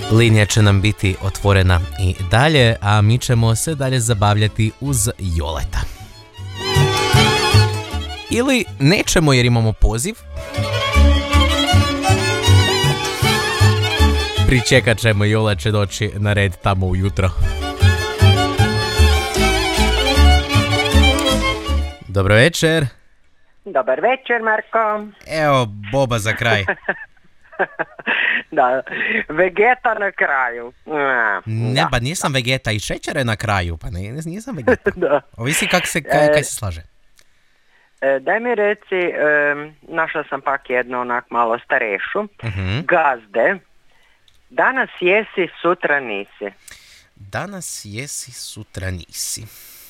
Linija će nam biti otvorena i dalje, a mi ćemo se dalje zabavljati uz Joleta. Ili nećemo jer imamo poziv. Pričekat ćemo, Jola će doći na red tamo ujutro. Dobro večer. Dobar večer, Marko. Evo, boba za kraj. Da, Vegeta na kraju. Ne, pa nisam Vegeta i šećer je na kraju, pa nisam Vegeta. Da. Ovisi kaj se slaže. Daj mi reci, našla sam pak jednu onak malo starešu. Gazde, danas jesi, sutra nisi. Danas jesi, sutra nisi.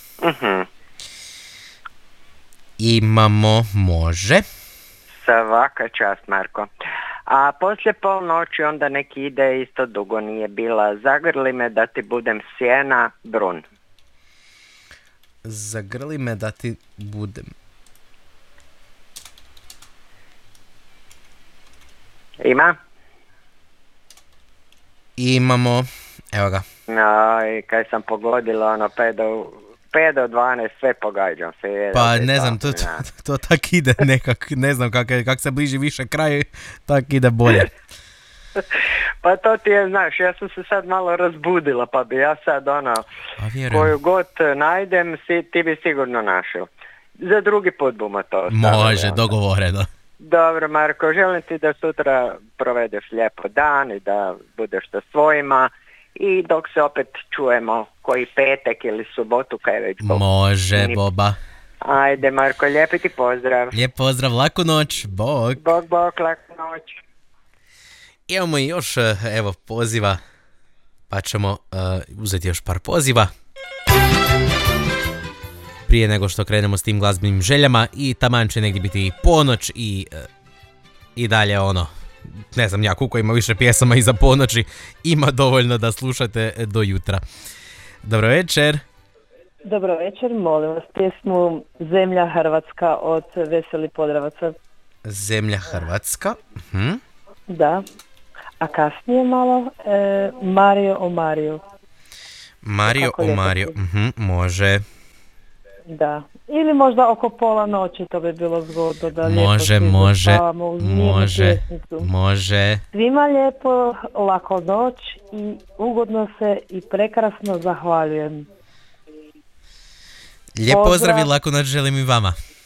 Imamo može. Svaka čast, Marko. A poslije polnoći onda neki ide, isto dugo nije bila. Zagrli me da ti budem sjena, Brun. Zagrli me da ti budem. Ima? Imamo, evo ga. Aj, kaj sam pogodila, ono, 5 do 12, sve pogađam se. Pa ne znam, to tak ide nekak, ne znam kak se bliži više kraj, tak ide bolje. Pa to ti je, znaš, ja sam se sad malo razbudila, pa bi ja sad koju god najdem, ti bi sigurno našao. Za drugi put bumo to ostavili. Može, dogovoreno. Dobro, Marko, želim ti da sutra provedeš lijepo dan i da budeš sa svojima. I dok se opet čujemo koji petak ili subotu, kaj već Bog. Može, Boba. Ajde, Marko, lijepi ti pozdrav. Lijep pozdrav, laku noć, Bog. Bog, laku noć. Imamo još, evo, poziva, pa ćemo uzeti još par poziva. Prije nego što krenemo s tim glazbenim željama i taman će negdje biti ponoć i dalje ne znam ja koliko ima više pjesama iza ponoći, ima dovoljno da slušate do jutra. Dobro večer. Dobro večer, molim vas pjesmu Zemlja Hrvatska od Veseli Podravaca. Zemlja Hrvatska. Da, a kasnije malo Mario o Mario. Mario o Mario, može. Da, ili možda oko pola noći, to bi bilo zgodno da može, može. Svima lijepo, lako noć i ugodno se i prekrasno zahvaljujem. Lijep pozdrav i laku noć želim i vama.